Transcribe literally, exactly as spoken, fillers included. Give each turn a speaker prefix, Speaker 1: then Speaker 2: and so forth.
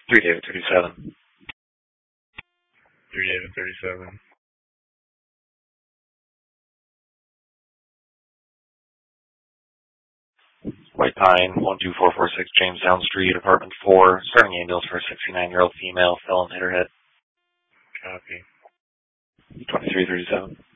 Speaker 1: three David thirty-seven.
Speaker 2: three David thirty-seven.
Speaker 1: White Pine, one two four four six Jamestown Street, apartment four, starting ambulance for a sixty-nine-year-old female, fell and hit her head.
Speaker 2: Copy.
Speaker 1: twenty-three thirty-seven.